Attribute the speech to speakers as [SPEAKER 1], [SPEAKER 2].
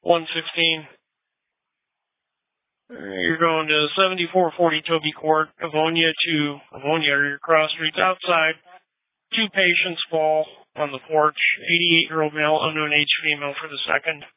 [SPEAKER 1] 116. You're going to 7440 Toby Court, Avonia to Avonia, or your cross streets outside. 2 patients fall on the porch. 88-year-old male, unknown age female for the second.